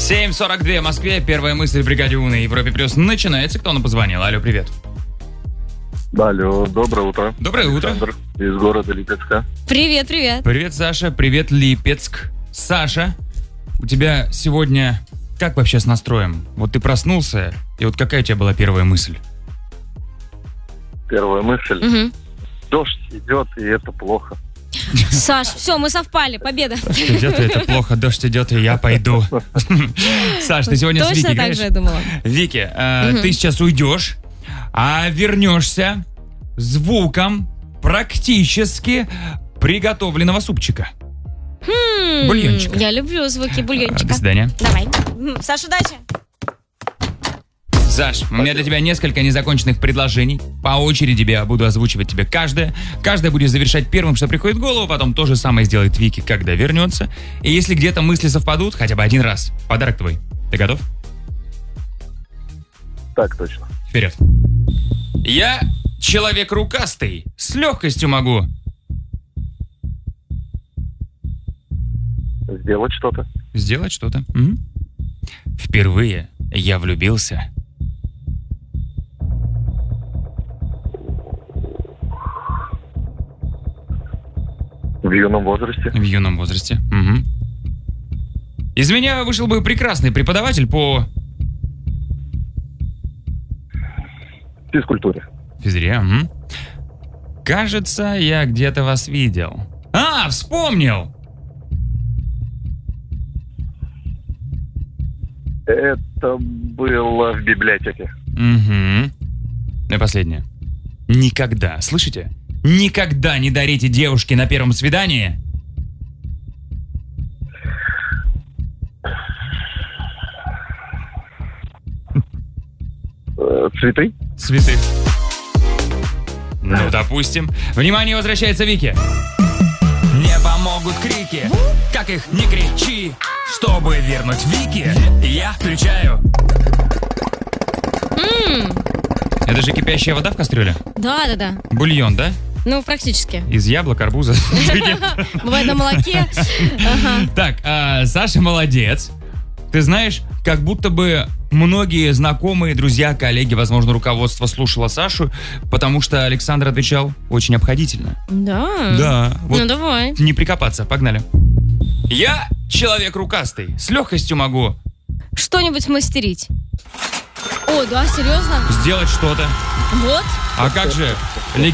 7:42 в Москве. Первая мысль в бригаде У на Европе Плюс начинается. Кто нам позвонил? Алло, привет. Алло, доброе утро. Доброе утро. Александр из города Липецка. Привет, привет. Привет, Саша. Привет, Липецк. Саша, у тебя сегодня как вообще с настроем? Вот ты проснулся, и вот какая у тебя была первая мысль? Первая мысль. Угу. Дождь идет, и это плохо. Саш, все, мы совпали, победа. Дождь идет, и это плохо. Дождь идет, и я пойду. Саш, ты сегодня с Вики Точно так играешь? же я думала. Вики, ты сейчас уйдешь, а вернешься звуком практически приготовленного супчика. Бульончика. Я люблю звуки бульончика. До свидания. Давай. Саша, удачи. Саш, у меня для тебя несколько незаконченных предложений. По очереди я буду озвучивать тебе каждое. Каждое будет завершать первым, что приходит в голову. Потом то же самое сделает Вики, когда вернется. И если где-то мысли совпадут, хотя бы один раз, подарок твой. Ты готов? Так точно. Вперед. Я человек рукастый. С легкостью могу. Сделать что-то. Сделать что-то. Мгм. Впервые я влюбился. В юном возрасте. В юном возрасте. Мгм. Из меня вышел бы прекрасный преподаватель по Физкультуре. физре. Мгм. Кажется, я где-то вас видел. А, вспомнил! Это было в библиотеке. Угу. И последнее. Никогда, слышите? Никогда не дарите девушке на первом свидании Цветы. цветы. Ну, допустим. Внимание, возвращается Вики. Не помогут крики, как их не кричи. Чтобы вернуть Вики, я включаю. Это же кипящая вода в кастрюле? Да. Бульон, да? Ну, практически. Из яблок, арбуза. Бывает на молоке. Ага. Так, Саша молодец. Ты знаешь, как будто бы многие знакомые, друзья, коллеги, возможно, руководство слушало Сашу, потому что Александр отвечал очень обходительно. Да? Да. Вот Ну, давай. не прикопаться, погнали. Я человек рукастый, с легкостью могу Что-нибудь мастерить. О, да, серьезно? сделать что-то. Вот. А как же